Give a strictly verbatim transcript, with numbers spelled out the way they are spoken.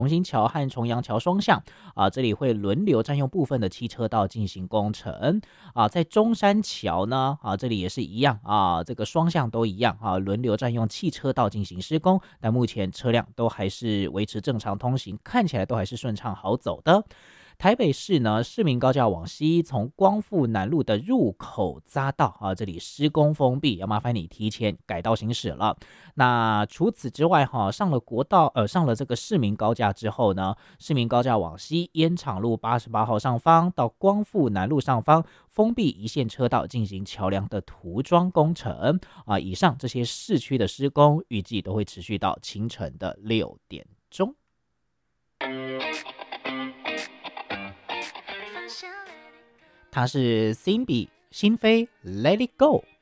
重新桥和重阳桥双向啊，这里会轮流占用部分的汽车道进行工程啊。在中山桥呢啊，这里也是一样啊，这个双向都一样啊，轮流占用汽车道进行施工，但目前车辆都还是维持正常通行，看起来都还是顺畅好走的。台北市呢，市民高架往西，从光复南路的入口匝道啊，这里施工封闭，要麻烦你提前改道行驶了。那除此之外哈，上了国道呃，上了这个市民高架之后呢，市民高架往西，烟厂路八十八号上方到光复南路上方封闭一线车道进行桥梁的涂装工程啊。以上这些市区的施工预计都会持续到清晨的六点钟。它是 Simbi 心扉 Let It Go。